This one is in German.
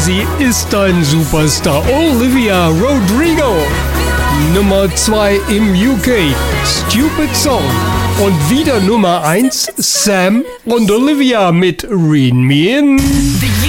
Sie ist ein Superstar. Olivia Rodrigo. Nummer 2 im UK. Stupid Song. Und wieder Nummer 1 Sam und Olivia mit Read Me In.